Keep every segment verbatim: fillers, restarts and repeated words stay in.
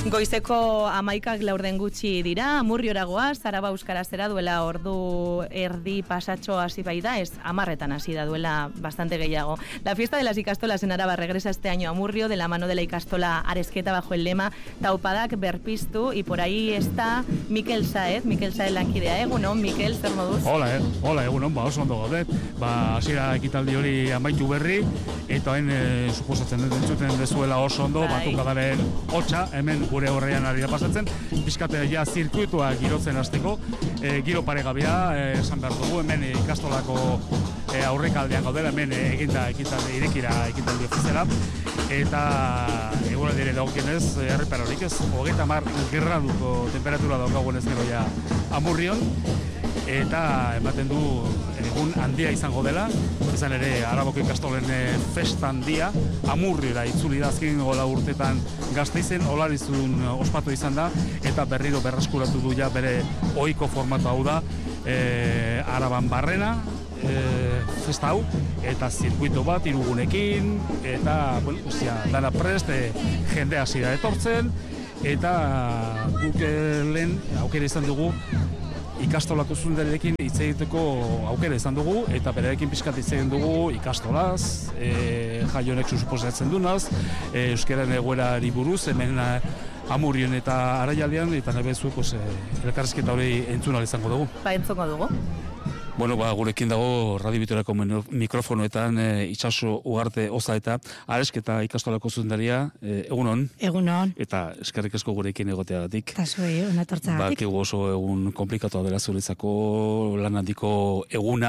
Goizeko amaikak laurden gutxi dira, Amurriora goaz, Araba euskarazera duela ordu erdi pasatxo hasi bai da, ez amarretan hasi da duela bastante gehiago. La fiesta de las ikastolas en Araba regresa este año a Amurrio de la mano de la ikastola Aresqueta bajo el lema Taupadak berpiztu, y por ahí está Mikel Saez, Mikel Saez lankidea, egunon, Mikel, zer moduz? Hola, eh? Hola, egunon, ba, oso ondo gaude. Ba, hasiera ekitaldi hori amaitu berri, eta hain e, suposatzen dut entzuten dezuela oso ondo, bai. Batukadaren hotxa, hemen gure horrean ari da pasatzen, bizkate ja zirkuitua girotzen hasteko, e, giro paregabea, esan behar dugu, hemen ikastolako e, aurrekaldean gaudela, hemen e, eginda ekitaldi irekira ekitaldi ofiziala, eta egura dire dagokienez, errepar horik ez, hogeita hamar graduko temperatura daukagunez gero ja Amurrion, eta ematen du egun handia izango dela, izan ere Arabako ikastolen festa handia, Amurriora itzuli da azken gola urtetan Gasteizen, Olarizun ospatu izan da, eta berriro berreskuratu du ja bere ohiko formatu hau da, e, Araban barrena, e, festa hau, eta zirkuito bat, hirugunekin, eta, bueno, ostia, dana prest, e, jende hasi da etortzen, eta guk lehen aukera izan dugu, ikastolako zundarekin hitz egiteko aukera izan dugu, eta berarekin pixkat hitz egin dugu ikastolaz, e, jaionek suposatzen dunaz, e, euskaren egoerari buruz, hemen Amurrion eta Araialdean, eta nahi bezu, pues, e, elkarrizketa hori entzun ahal izango dugu. Ba, entzungo dugu. Bueno, ba, gurekin dago Radio Vitoriako mikrofonoetan e, Itxaso Ugarte Oza eta Aresketa ikastolako zuzendaria, e, egunon. Egunon. Eta eskerrik asko gurekin egoteagatik. Eta zuei, unatortzagatik. Ba, oso egun komplikatua dela zuretzako lan handiko eguna.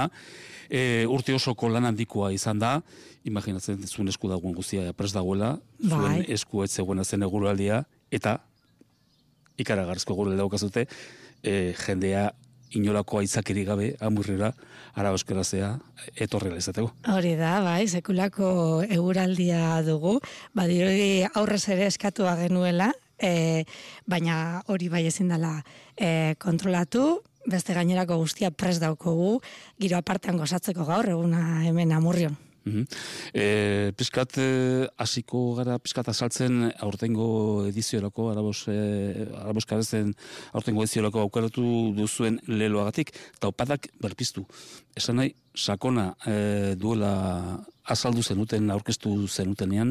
E, urte osoko lan handikoa izan da, imaginatzen zuen esku dagoen guztia prest dagoela, bai. Zuen esku ez zegoena zen eguraldia, eta ikaragarrizko gure daukazute, e, jendea inolako aitzakeri gabe Amurriora Araba euskarazea etorrela izateko. Hori da, bai, sekulako eguraldia dugu, badirudi aurrez ere eskatua genuela, e, baina hori bai ezin dela e, kontrolatu, beste gainerako guztia prest daukogu, giro apartean gozatzeko gaur eguna hemen Amurrion. Uh-huh. E, piskat hasiko e, gara piskat azaltzen aurtengo ediziorako Arabos e, Araboskarezen aurtengo ediziorako aukeratu duzuen leloagatik, Taupadak berpiztu. Esan nahi, sakona e, duela azaldu zenuten, aurkeztu zenutenean,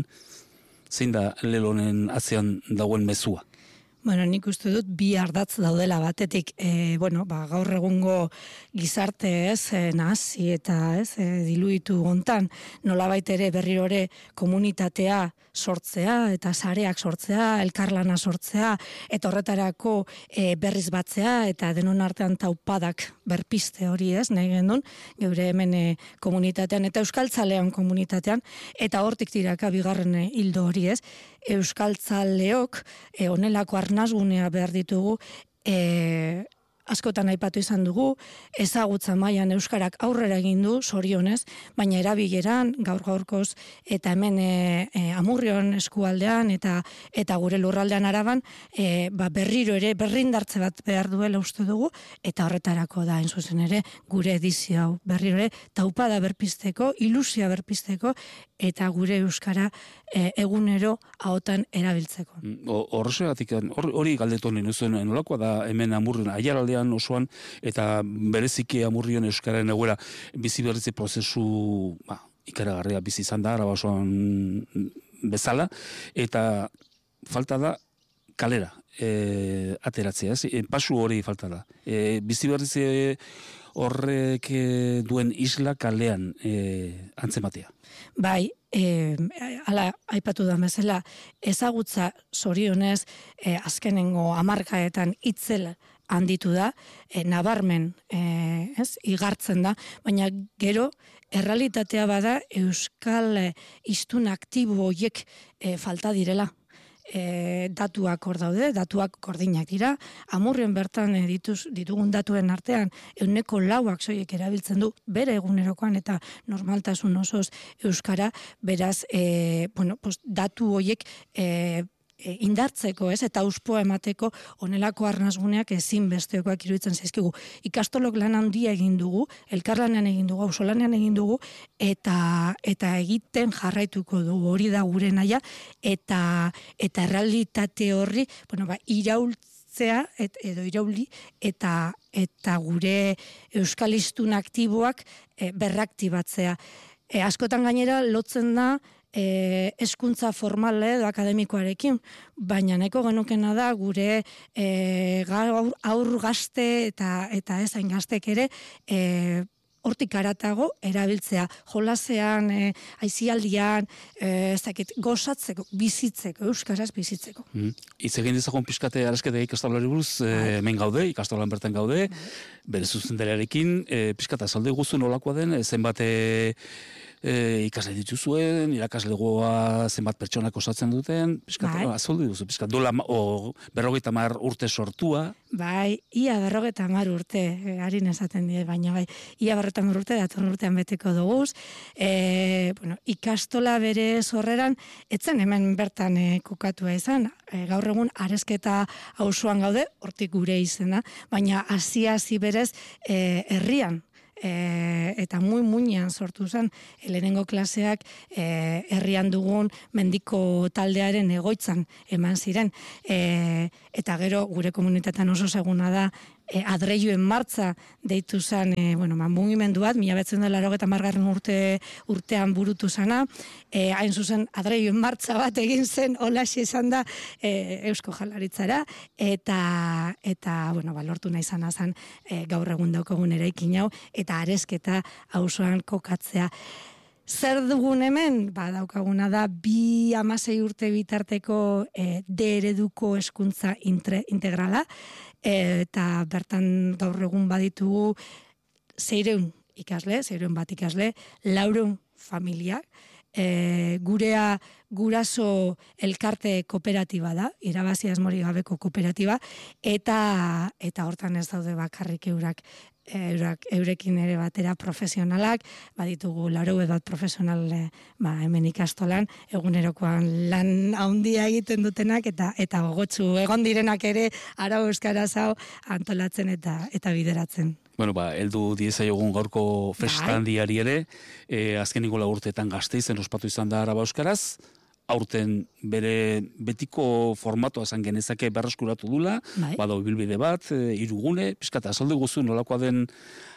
zein da lelonen atzean dagoen mezua? Bueno, nik uste dut bi ardatz daudela batetik, e, bueno, ba, gaur egungo gizarte ez, e, nazi eta ez, e, diluitu hontan, nolabait ere berrirore komunitatea sortzea eta sareak sortzea, elkarlana sortzea, eta horretarako e, berriz batzea, eta denon artean Taupadak berpiste hori ez, nahi gendun, geure hemen e, komunitatean, eta euskaltzalean komunitatean, eta hortik tiraka bigarren e, hildo hori ez, euskaltzaleok e, onelako arnazgunea behar ditugu, e, askotan aipatu izan dugu, ezagutza mailan euskarak aurrera egin du, zorionez, baina erabileran, gaur gaurkoz, eta hemen e, e, Amurrion eskualdean, eta eta gure lurraldean Araban, e, ba, berriro ere, berrindartze bat behar duela uste dugu, eta horretarako da, hain zuzen ere, gure edizio hau, berriro ere, Taupada berpizteko, ilusia berpizteko, eta gure euskara e, egunero ahotan erabiltzeko. Horregatik, hori galdetu nien zuen, nolakoa da hemen Amurrion, Aiaraldean osoan, eta bereziki Amurrion euskaren egoera bizi berritze prozesu ba, ikaragarria bizi izan da, Araba osoan bezala, eta falta da kalera e, ateratzea, ez? E, pasu hori falta da. E, bizi berritze horrek duen isla kalean e, antzematea. Bai, e, ala, aipatu da bezala, ezagutza zorionez, e, azkenengo hamarkadetan itzel handitu da, e, nabarmen e, ez, igartzen da, baina gero errealitatea bada euskal e, hiztun aktibo horiek e, falta direla. E, datuak hor daude, datuak gordinak dira, Amurrion bertan e, dituz, ditugun datuen artean ehuneko lauak soilik erabiltzen du bere egunerokoan eta normaltasun osoz euskara, beraz, e, bueno, pues, datu horiek e, indartzeko, ez, eta auspoa emateko honelako arnasguneak ezinbestekoak iruditzen zaizkigu. Ikastolok lan handia egin dugu, elkarlanean egin dugu, auzolanean egin dugu, eta eta egiten jarraituko dugu, hori da gure naia, eta eta errealitate horri, bueno, ba, iraultzea, et, edo irauli, eta eta gure euskalistun aktiboak e, berraktibatzea. E, askotan gainera lotzen da E, eskuntza formal edo akademikoarekin, baina nahiko genukena da gure e, gaur, aur gazte eta eta ez hain gaztek ere e, hortik aratago erabiltzea, jolasean, e, aizialdian, e, ez dakit, gozatzeko, bizitzeko, euskaraz bizitzeko. Mm. Itz egin dezagun pixkate araskete ikastolari buruz, e, hemen gaude, ikastolan bertan gaude, bere zuzendariarekin, e, pixkata azalde guztu nolakoa den, zenbat e, E, ikasle dituzuen, irakaslegoa zenbat pertsonak osatzen duten, pixkat, bai. Azaldu duzu, pixkat, dola o, berrogeita mar urte sortua. Bai, ia berrogeita mar urte, e, harin esaten die, baina bai, ia berrogeita mar urte, datorren urtean beteko duguz. E, bueno, ikastola bere sorreran, etzen hemen bertan e, kokatua izan, e, gaur egun arezketa auzoan gaude, hortik gure izena, baina hasi-hasi berez e, herrian, E, eta muy muinean sortu zen, lehenengo klaseak e, herrian dugun mendiko taldearen egoitzan eman ziren, e, eta gero gure komunitatean oso seguna da e, adreiluen martza deitu zen, e, bueno, ma, mugimendu bat, mila betzen da laurogeita hamargarren urte urtean burutu zana, e, hain zuzen adreiluen martza bat egin zen, holaxe izan da e, Eusko Jaurlaritzara, eta eta bueno, ba, lortu nahi zana zen e, gaur egun daukagun eraikin hau, eta arezketa auzoan kokatzea. Zer dugun hemen? Ba, daukaguna da bi hamasei urte bitarteko e, D ereduko hezkuntza integrala, e, eta bertan gaur egun baditugu seiehun ikasle, seiehun bat ikasle, laurehun familiak, e, gurea guraso elkarte kooperatiba da, irabazi asmori gabeko kooperatiba, eta eta hortan ez daude bakarrik eurak, eurak eurekin ere batera profesionalak, baditugu laurogei bat profesional ba, hemen ikastolan, egunerokoan lan handia egiten dutenak, eta eta gogotsu egon direnak ere arau euskaraz hau antolatzen eta eta bideratzen. Bueno, ba, heldu diezaiogun gaurko festandiari ere, e, azkeniko lau urteetan Gasteizen ospatu izan da araba euskaraz, aurten bere betiko formatoa esan genezake berreskuratu dula, bai. Bado bilbide bat, e, irugune, pixkata, azaldu guzu nolakoa den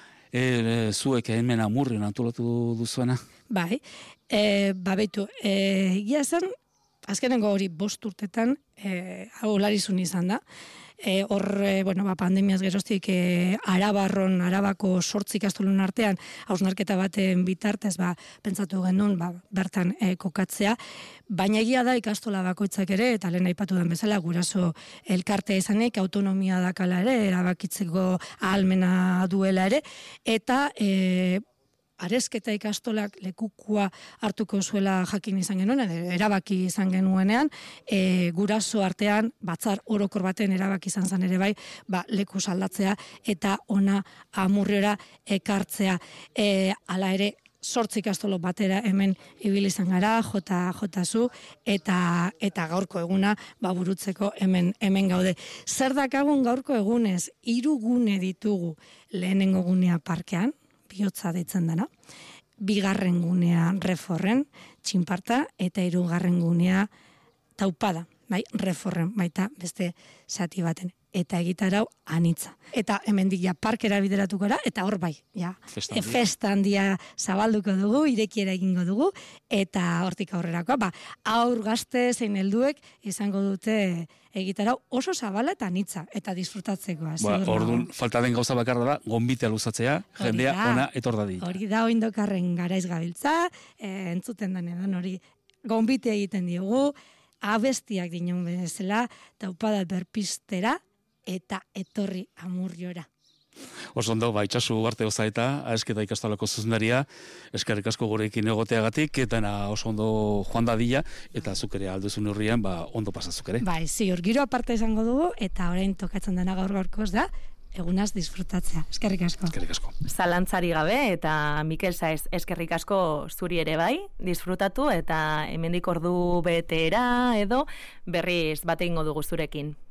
e, zuek hemen Amurrion antolatu duzuena? Bai, e, babeitu, e, egia esan, azkenengo hori bost urtetan, e, hau larizun izan da, E, hor, e, bueno, ba, pandemiaz geroztik e, Arabarron, Arabako sortzi ikastolun artean hausnarketa baten bitartez, ba, pentsatu genuen, ba, bertan e, kokatzea, baina egia da ikastola bakoitzak ere, eta lehen aipatu den bezala, guraso elkarte izanek, autonomia dakala ere, erabakitzeko ahalmena duela ere, eta e, arezketa ikastolak lekukua hartuko zuela jakin izan genuen, erabaki izan genuenean, e, guraso artean, batzar orokor baten erabaki izan zen ere bai, ba, leku saldatzea eta ona Amurriora ekartzea. E, hala ere, sortzi ikastolo batera hemen ibili izan gara, jota, jota zu, eta, eta gaurko eguna ba, burutzeko hemen, hemen gaude. Zer dakagun gaurko egunez, hiru gune ditugu lehenengo gunea parkean, bihotza deitzen dena, bigarren gunea Reforren, Txinparta, eta hirugarren gunea Taupada, bai, Reforren, baita beste zati baten, eta egitarau anitza. Eta hemendik ja parkera bideratuko gara, eta hor bai, ja, festa, festa handia zabalduko dugu, irekiera egingo dugu, eta hortik aurrerakoa, ba, aur gazte zein helduek izango dute egitarau oso zabala eta anitza, eta disfrutatzeko. Ba, orduan, falta den gauza bakarra da, gonbitea luzatzea, jendea ona etor dadila. Hori da, oindokarren garaiz gabiltza, e, entzuten denean hori gonbitea egiten diogu, abestiak dinon bezala, Taupada berpistera, eta etorri Amurriora. Oso ondo, ba, itxasu arte ozaeta, arezketa ikastolako zuzendaria, eskerrik asko gurekin egoteagatik, eta na, oso ondo joan dadila, eta zuk ere alduzun horrian, ba, ondo pasatzuk ere. Bai, ziur, giro aparte izango dugu, eta orain tokatzen dena gaur gaurkoz da, egunaz disfrutatzea. Eskerrik asko. Eskerrik asko. Zalantzari gabe eta Mikel Saez eskerrik asko zuri ere bai, disfrutatu eta hemendik ordu betera edo berriz bate ingo dugu zurekin.